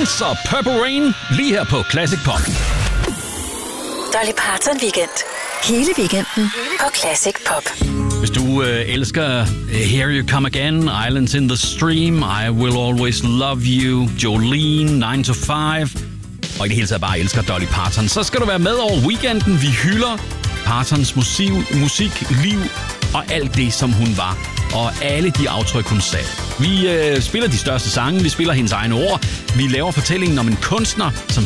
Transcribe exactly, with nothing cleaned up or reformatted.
Beatles og Purple Rain lige her på Classic Pop. Dolly Parton Weekend. Hele weekenden på Classic Pop. Hvis du øh, elsker Here You Come Again, Islands in the Stream, I Will Always Love You, Jolene, nine to five, og i det hele taget bare elsker Dolly Parton, så skal du være med over weekenden. Vi hylder Partons musik, musik, liv og alt det, som hun var, og alle de aftryk, hun sagde. Vi øh, spiller de største sange, vi spiller hendes egne ord, vi laver fortællingen om en kunstner, som